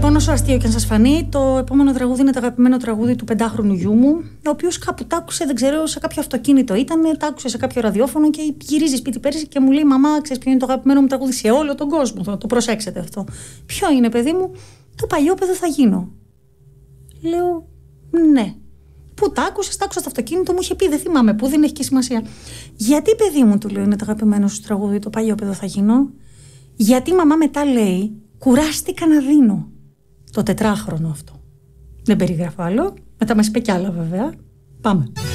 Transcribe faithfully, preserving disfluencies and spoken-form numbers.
Λοιπόν, όσο αστείο και αν σας φανεί, το επόμενο τραγούδι είναι το αγαπημένο τραγούδι του πεντάχρονου γιού μου, ο οποίος κάπου τ' άκουσε, δεν ξέρω, σε κάποιο αυτοκίνητο ήταν, τ' άκουσε σε κάποιο ραδιόφωνο και γυρίζει σπίτι πέρυσι και μου λέει: Μαμά, ξέρεις ποιο είναι το αγαπημένο μου τραγούδι σε όλο τον κόσμο? Θα το προσέξετε αυτό. Ποιο είναι, παιδί μου? Το παλιόπαιδο θα γίνω. Λέω: Ναι. Πού τ' άκουσες? Τ' άκουσα στο αυτοκίνητο, μου είχε πει, δεν θυμάμαι πού, δεν έχει και σημασία. Γιατί, παιδί μου, του λέω, είναι το αγαπημένο σου τραγούδι, το παλιόπαιδο θα γίνω? Γιατί μαμά μετά λέει: Κουράστηκα να δίνω. Το τετράχρονο αυτό. Δεν περιγράφω άλλο. Μετά μας είπε κι άλλα βέβαια. Πάμε.